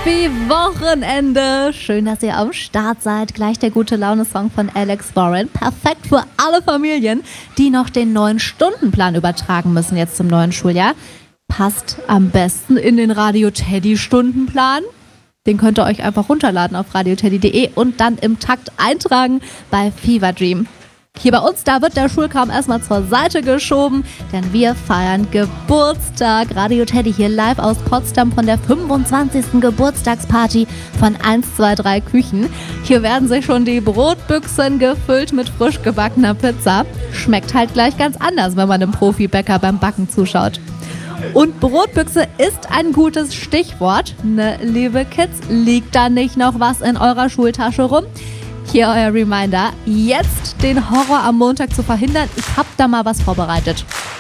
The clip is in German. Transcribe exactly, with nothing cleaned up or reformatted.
Happy Wochenende! Schön, dass ihr am Start seid. Gleich der Gute-Laune-Song von Alex Warren. Perfekt für alle Familien, die noch den neuen Stundenplan übertragen müssen jetzt zum neuen Schuljahr. Passt am besten in den Radio Teddy Stundenplan. Den könnt ihr euch einfach runterladen auf radio teddy punkt de und dann im Takt eintragen bei Fever Dream. Hier bei uns, da wird der Schulkram erstmal zur Seite geschoben, denn wir feiern Geburtstag. Radio Teddy hier live aus Potsdam von der fünfundzwanzigsten Geburtstagsparty von eins zwei drei Küchen. Hier werden sich schon die Brotbüchsen gefüllt mit frisch gebackener Pizza. Schmeckt halt gleich ganz anders, wenn man einem Profibäcker beim Backen zuschaut. Und Brotbüchse ist ein gutes Stichwort. Ne, liebe Kids, liegt da nicht noch was in eurer Schultasche rum? Hier euer Reminder, jetzt den Horror am Montag zu verhindern. Ich hab da mal was vorbereitet.